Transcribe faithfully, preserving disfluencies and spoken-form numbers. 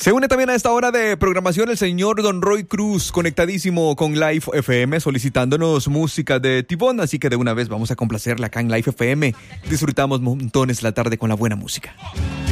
Se une también a esta hora de programación el señor Don Roy Cruz, conectadísimo con Live F M, solicitándonos música de Tibón, así que de una vez vamos a complacerla acá en Live F M. Disfrutamos montones la tarde con la buena música.